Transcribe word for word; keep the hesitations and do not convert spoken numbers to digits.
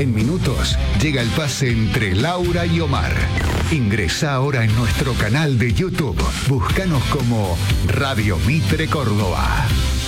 En minutos llega el pase entre Laura y Omar. Ingresá ahora en nuestro canal de YouTube. Búscanos como Radio Mitre Córdoba.